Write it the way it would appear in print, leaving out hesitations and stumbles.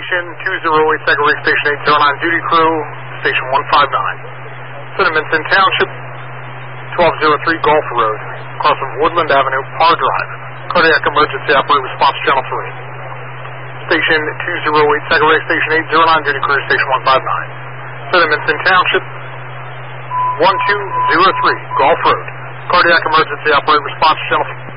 Station 208, Secretary Station 809, duty crew, Station 159. Cinnaminson Township, 1203 Gulf Road, across from Woodland Avenue, Parr Drive. Cardiac emergency operator response channel 3. Station 208, Secretary Station 809, duty crew, Station 159. Cinnaminson Township, 1203 Gulf Road. Cardiac emergency operator response channel 3.